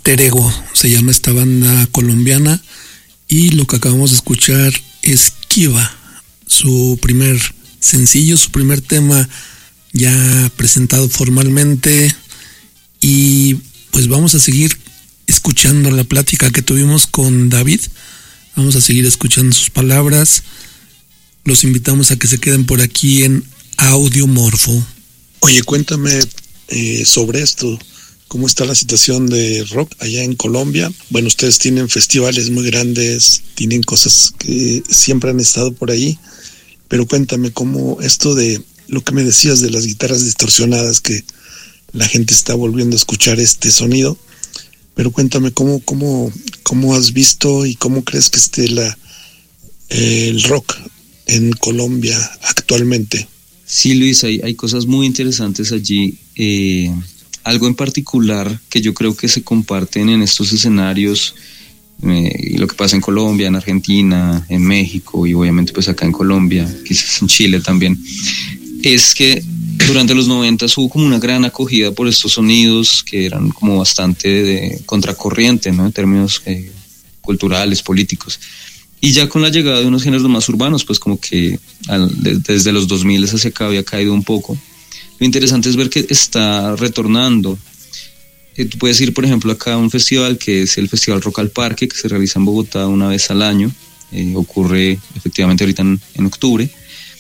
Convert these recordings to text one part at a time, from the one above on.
Alter Ego, se llama esta banda colombiana, y lo que acabamos de escuchar es Kiva, su primer sencillo, su primer tema ya presentado formalmente. Y pues vamos a seguir escuchando la plática que tuvimos con David, vamos a seguir escuchando sus palabras. Los invitamos a que se queden por aquí en Audiomorfo. Oye, cuéntame sobre esto. ¿Cómo está la situación de rock allá en Colombia? Bueno, ustedes tienen festivales muy grandes, tienen cosas que siempre han estado por ahí, pero cuéntame cómo esto de lo que me decías de las guitarras distorsionadas, que la gente está volviendo a escuchar este sonido, pero cuéntame cómo has visto y cómo crees que esté el rock en Colombia actualmente. Sí, Luis, hay cosas muy interesantes allí. Algo en particular que yo creo que se comparten en estos escenarios, y lo que pasa en Colombia, en Argentina, en México y obviamente pues acá en Colombia, quizás en Chile también, es que durante los 90 hubo como una gran acogida por estos sonidos que eran como bastante de contracorriente, ¿no? En términos culturales, políticos. Y ya con la llegada de unos géneros más urbanos, pues como que desde los 2000 hacia acá había caído un poco. Lo interesante es ver que está retornando. Tú puedes ir, por ejemplo, acá a un festival que es el Festival Rock al Parque, que se realiza en Bogotá una vez al año. Ocurre efectivamente ahorita en octubre.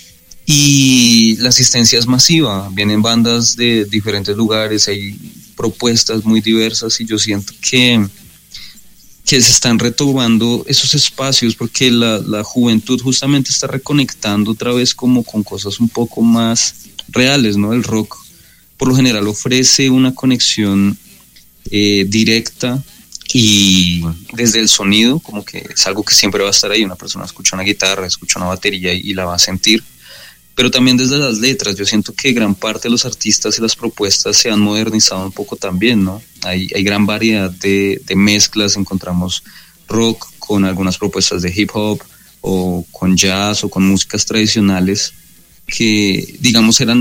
Y la asistencia es masiva. Vienen bandas de diferentes lugares, hay propuestas muy diversas, y yo siento que se están retomando esos espacios porque la juventud justamente está reconectando otra vez como con cosas un poco más reales, ¿no? El rock por lo general ofrece una conexión directa y desde el sonido, como que es algo que siempre va a estar ahí. Una persona escucha una guitarra, escucha una batería y la va a sentir, pero también desde las letras. Yo siento que gran parte de los artistas y las propuestas se han modernizado un poco también, ¿no? Hay gran variedad de mezclas. Encontramos rock con algunas propuestas de hip hop, o con jazz, o con músicas tradicionales que, digamos, era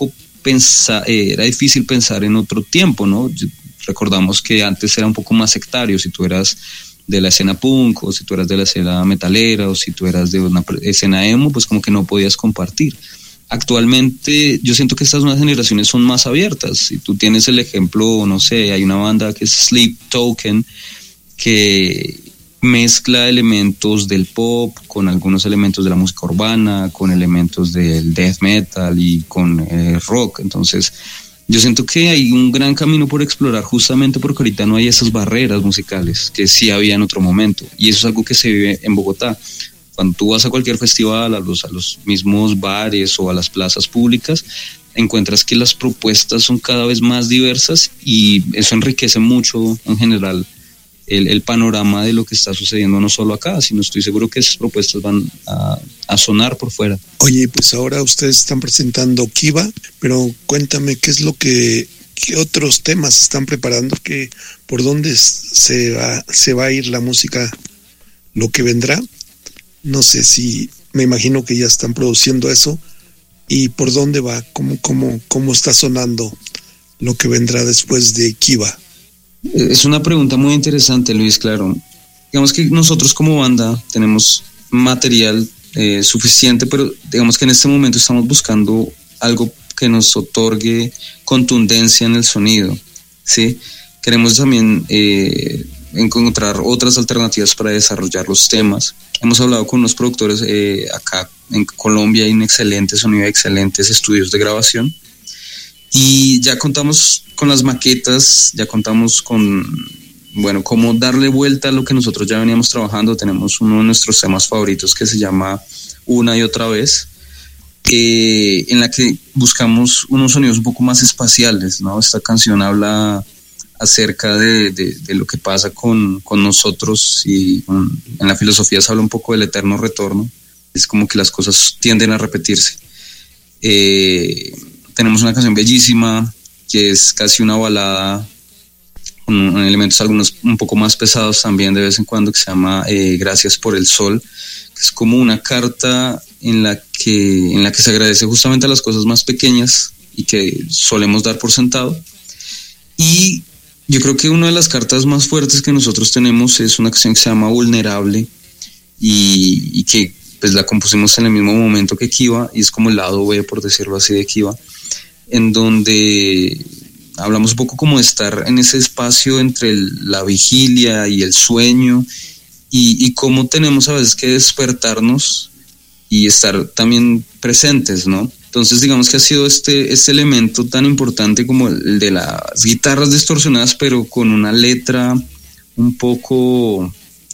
difícil pensar en otro tiempo, ¿no? Recordamos que antes era un poco más sectario. Si tú eras de la escena punk, o si tú eras de la escena metalera, o si tú eras de una escena emo, pues como que no podías compartir. Actualmente yo siento que estas nuevas generaciones son más abiertas. Si tú tienes el ejemplo, no sé, hay una banda que es Sleep Token, que mezcla elementos del pop con algunos elementos de la música urbana, con elementos del death metal y con rock. Entonces yo siento que hay un gran camino por explorar, justamente porque ahorita no hay esas barreras musicales que sí había en otro momento, y eso es algo que se vive en Bogotá. Cuando tú vas a cualquier festival, a los mismos bares o a las plazas públicas, encuentras que las propuestas son cada vez más diversas, y eso enriquece mucho en general el panorama de lo que está sucediendo, no solo acá, sino estoy seguro que esas propuestas van a sonar por fuera. Oye, pues ahora ustedes están presentando Kiva, pero cuéntame qué otros temas están preparando, por dónde se va a ir la música, lo que vendrá. No sé, si me imagino que ya están produciendo eso, y por dónde va, cómo está sonando lo que vendrá después de Kiva. Es una pregunta muy interesante, Luis. Claro, digamos que nosotros como banda tenemos material suficiente, pero digamos que en este momento estamos buscando algo que nos otorgue contundencia en el sonido, ¿sí? Queremos también encontrar otras alternativas para desarrollar los temas. Hemos hablado con unos productores acá en Colombia, hay un excelente sonido, excelentes estudios de grabación, y ya contamos con las maquetas, ya contamos con, bueno, cómo darle vuelta a lo que nosotros ya veníamos trabajando. Tenemos uno de nuestros temas favoritos que se llama Una y Otra Vez, en la que buscamos unos sonidos un poco más espaciales, ¿no? Esta canción habla acerca de lo que pasa con nosotros, y en la filosofía se habla un poco del eterno retorno. Es como que las cosas tienden a repetirse. Tenemos una canción bellísima que es casi una balada con elementos algunos un poco más pesados también de vez en cuando, que se llama Gracias por el Sol, que es como una carta en la que se agradece justamente a las cosas más pequeñas y que solemos dar por sentado. Y Yo creo que una de las cartas más fuertes que nosotros tenemos es una canción que se llama Vulnerable y que pues la compusimos en el mismo momento que Kiva, y es como el lado B, por decirlo así, de Kiva, en donde hablamos un poco como de estar en ese espacio entre la vigilia y el sueño, y cómo tenemos a veces que despertarnos y estar también presentes, ¿no? Entonces digamos que ha sido este elemento tan importante como el de las guitarras distorsionadas, pero con una letra un poquito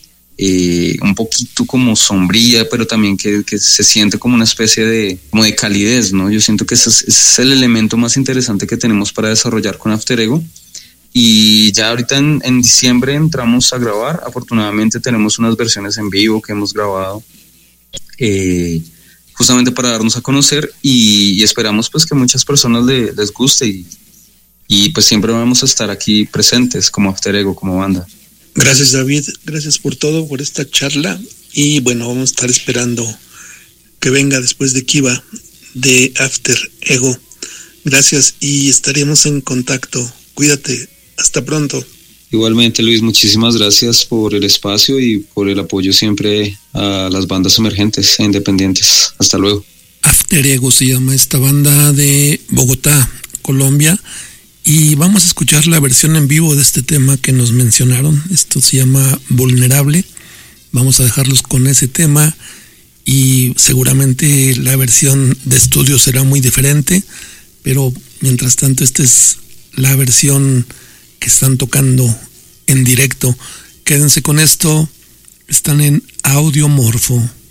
como sombría, pero también que se siente como una especie de calidez, ¿no? Yo siento que ese es el elemento más interesante que tenemos para desarrollar con After Ego. Y ya ahorita en diciembre entramos a grabar. Afortunadamente tenemos unas versiones en vivo que hemos grabado justamente para darnos a conocer, y esperamos pues que muchas personas les guste, y pues siempre vamos a estar aquí presentes como After Ego, como banda. Gracias, David, gracias por todo, por esta charla, y bueno, vamos a estar esperando que venga después de Kiva, de After Ego. Gracias y estaremos en contacto. Cuídate, hasta pronto. Igualmente, Luis, muchísimas gracias por el espacio y por el apoyo siempre a las bandas emergentes e independientes. Hasta luego. After Ego se llama esta banda de Bogotá, Colombia, y vamos a escuchar la versión en vivo de este tema que nos mencionaron. Esto se llama Vulnerable. Vamos a dejarlos con ese tema, y seguramente la versión de estudio será muy diferente, pero mientras tanto esta es la versión que están tocando en directo. Quédense con esto, están en Audiomorfo.